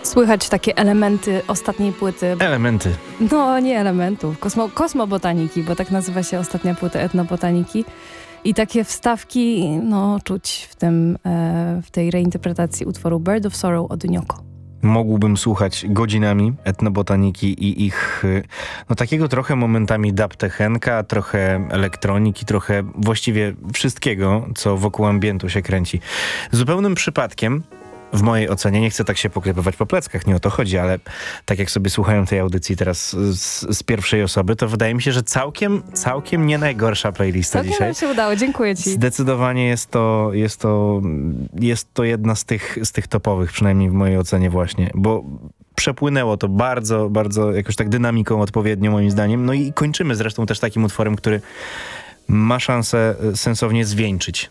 Słychać takie elementy ostatniej płyty. Elementy. No, nie elementów. Kosmobotaniki, bo tak nazywa się ostatnia płyta Etnobotaniki. I takie wstawki, no, czuć w tej reinterpretacji utworu Bird of Sorrow od Nioko. Mógłbym słuchać godzinami Etnobotaniki i ich, no takiego trochę momentami dub-techenka, trochę elektroniki, trochę właściwie wszystkiego, co wokół ambientu się kręci. Zupełnym przypadkiem, w mojej ocenie, nie chcę tak się poklepywać po pleckach, nie o to chodzi, ale tak jak sobie słuchają tej audycji teraz z pierwszej osoby, to wydaje mi się, że całkiem nie najgorsza playlista Całkiem dzisiaj. nam się udało, dziękuję ci. Zdecydowanie jest to jedna z tych topowych, przynajmniej w mojej ocenie właśnie, bo przepłynęło to bardzo, bardzo jakoś tak dynamiką odpowiednio moim zdaniem. No i kończymy zresztą też takim utworem, który ma szansę sensownie zwieńczyć